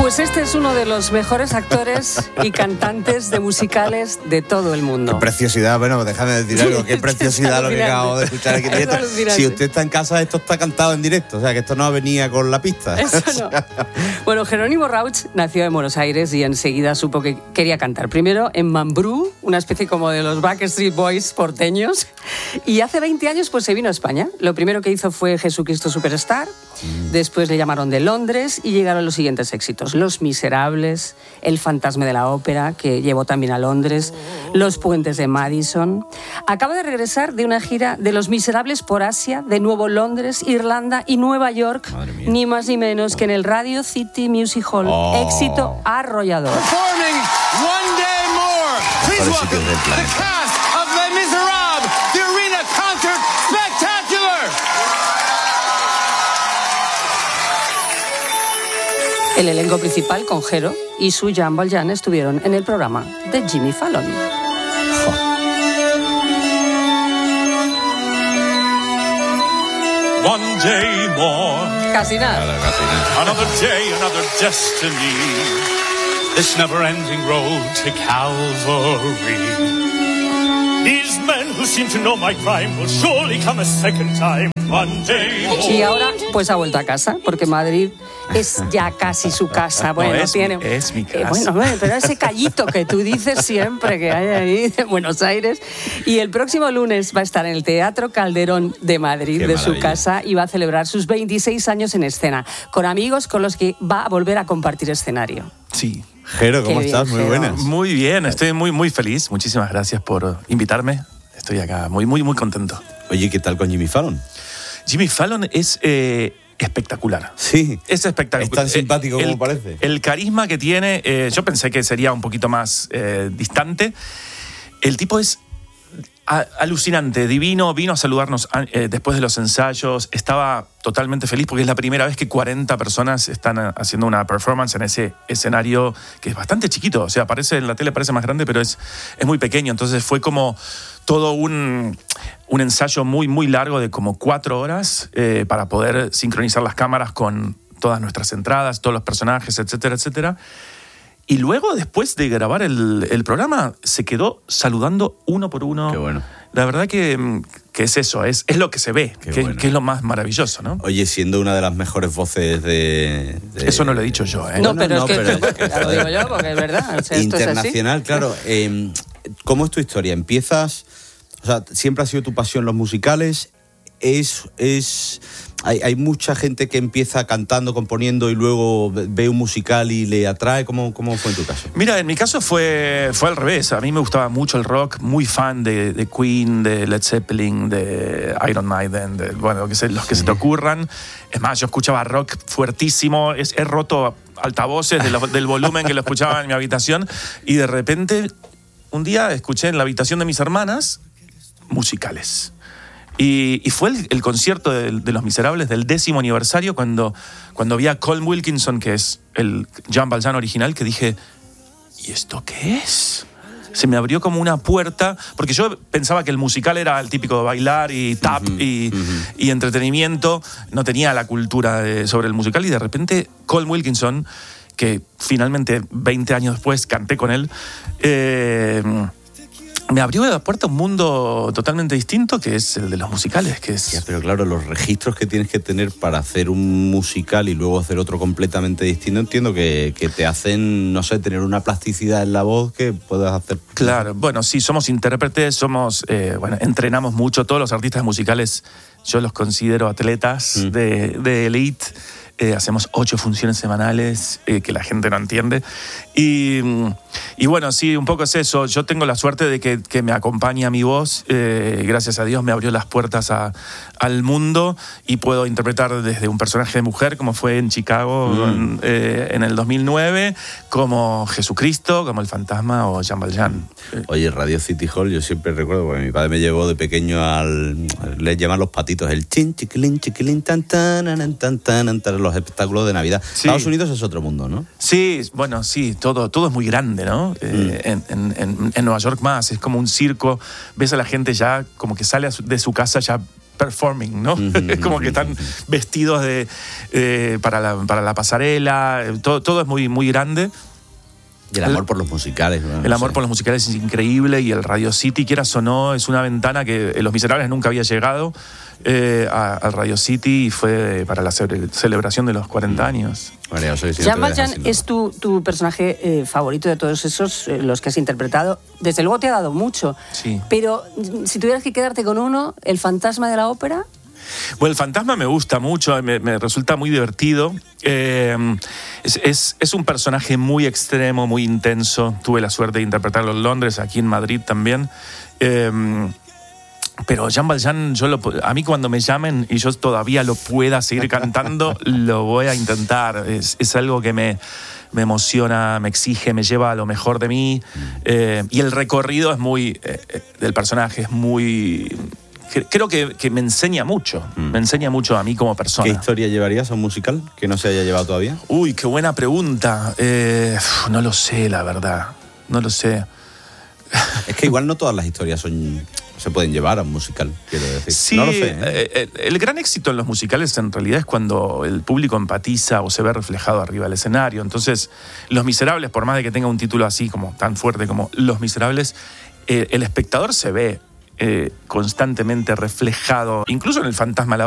Pues este es uno de los mejores actores y cantantes de musicales de todo el mundo. Qué preciosidad, bueno, déjame decir algo, qué preciosidad lo que acabo de escuchar aquí en directo. Si usted está en casa, esto está cantado en directo, o sea, que esto no venía con la pista. Eso no. Bueno, Jerónimo Rauch nació en Buenos Aires y enseguida supo que quería cantar. Primero en Mambrú, una especie como de los Backstreet Boys porteños, y hace 20 años pues se vino a España. Lo primero que hizo fue Jesucristo Superstar, después le llamaron de Londres y llegaron los siguientes éxitos: Los Miserables, El Fantasma de la Ópera, que llevó también a Londres, Los Puentes de Madison. Acaba de regresar de una gira de Los Miserables por Asia, de nuevo Londres, Irlanda y Nueva York, ni más ni menos que en el Radio City Music Hall. Éxito arrollador. Performing One Day More. Please welcome the cast of Les Miserables, the Arena Concert Spectacular. El elenco principal, con Jero y su Jean Valjean, estuvieron en el programa de Jimmy Fallon. One day more. Casi nada. Another day, another destiny. This never-ending road to Calvary. These men who seem to know my crime will surely come a second time. One day more. Y ahora, pues ha vuelto a casa, porque Madrid es ya casi su casa. Bueno, no, es mi casa. Bueno, pero ese callito que tú dices siempre que hay ahí de Buenos Aires. Y el próximo lunes va a estar en el Teatro Calderón de Madrid, de su casa, y va a celebrar sus 26 años en escena, con amigos con los que va a volver a compartir escenario. Sí. Jero, ¿cómo estás? Muy buenas. Muy bien, estoy muy feliz. Muchísimas gracias por invitarme. Estoy acá muy contento. Oye, ¿qué tal con Jimmy Fallon? Jimmy Fallon es espectacular. Sí. Es espectacular. Es tan simpático como parece. El carisma que tiene, yo pensé que sería un poquito más distante. El tipo es alucinante, divino. Vino a saludarnos después de los ensayos. Estaba totalmente feliz porque es la primera vez que 40 personas están haciendo una performance en ese escenario que es bastante chiquito. O sea, en la tele parece más grande, pero es muy pequeño. Entonces fue como todo un ensayo muy largo de como 4 horas para poder sincronizar las cámaras con todas nuestras entradas, todos los personajes, etcétera, etcétera. Y luego, después de grabar el programa, se quedó saludando uno por uno. Qué bueno. La verdad que es eso, es lo que se ve, que es lo más maravilloso, ¿no? Oye, siendo una de las mejores voces de... Eso no lo he dicho yo, ¿eh? No, pero es que lo digo yo porque es verdad. O sea, internacional, esto es así. claro. ¿Cómo es tu historia? ¿Empiezas...? O sea, ¿siempre ha sido tu pasión los musicales? Hay mucha gente que empieza cantando, componiendo y luego ve un musical y le atrae. ¿Cómo fue en tu caso? Mira, en mi caso fue al revés. A mí me gustaba mucho el rock, muy fan de Queen, de Led Zeppelin, de Iron Maiden, los que se te ocurran. Es más, yo escuchaba rock fuertísimo. He roto altavoces del volumen que lo escuchaba en mi habitación, y de repente un día escuché en la habitación de mis hermanas musicales. Y fue el concierto de Los Miserables del 10º aniversario cuando vi a Colm Wilkinson, que es el Jean Valjean original, que dije, ¿y esto qué es? Se me abrió como una puerta, porque yo pensaba que el musical era el típico de bailar y tap y entretenimiento. No tenía la cultura sobre el musical, y de repente Colm Wilkinson, que finalmente 20 años después canté con él, me abrió la puerta a un mundo totalmente distinto, que es el de los musicales. Ya, pero claro, los registros que tienes que tener para hacer un musical y luego hacer otro completamente distinto, entiendo que te hacen, no sé, tener una plasticidad en la voz que puedas hacer. Claro, bueno, sí, somos intérpretes, entrenamos mucho. Todos los artistas musicales yo los considero atletas de elite. Hacemos 8 funciones semanales que la gente no entiende. Y bueno, sí, un poco es eso. Yo tengo la suerte de que me acompaña mi voz. Gracias a Dios me abrió las puertas al mundo, y puedo interpretar desde un personaje de mujer, como fue en Chicago en el 2009, como Jesucristo, como el Fantasma o Jean Valjean. Oye, Radio City Hall, yo siempre recuerdo, porque mi padre me llevó de pequeño les llaman los patitos, el chin, chiquilín, chiquilín, tan, tan, tan, tan, tan, los espectáculos de Navidad. Sí. Estados Unidos es otro mundo, ¿no? Sí, bueno, sí, todo es muy grande, ¿no? En Nueva York más, es como un circo. Ves a la gente ya como que sale de su casa ya performing, ¿no? Es como que están vestidos para la pasarela, todo es muy, muy grande. Y el amor por los musicales. Bueno, el amor por los musicales es increíble, y el Radio City, quieras o no, es una ventana que Los Miserables nunca había llegado al Radio City, y fue para la celebración de los 40 años. Jean Valjean es tu personaje favorito de todos esos, los que has interpretado. Desde luego te ha dado mucho. Sí. Pero si tuvieras que quedarte con uno, ¿el fantasma de la ópera? Bueno, el fantasma me gusta mucho, me resulta muy divertido. Es un personaje muy extremo, muy intenso. Tuve la suerte de interpretarlo en Londres, aquí en Madrid también. Pero Jean Valjean, a mí cuando me llamen y yo todavía lo pueda seguir cantando, lo voy a intentar. Es algo que me emociona, me exige, me lleva a lo mejor de mí. Y el recorrido es del personaje es muy... Creo que me enseña mucho. Me enseña mucho a mí como persona. ¿Qué historia llevarías a un musical que no se haya llevado todavía? Uy, qué buena pregunta. No lo sé, la verdad. No lo sé. Es que igual no todas las historias se pueden llevar a un musical, quiero decir. Sí, no lo sé, el gran éxito en los musicales en realidad es cuando el público empatiza o se ve reflejado arriba del escenario. Entonces, Los Miserables, por más de que tenga un título así como tan fuerte como Los Miserables, el espectador se ve constantemente reflejado, incluso en el fantasma de la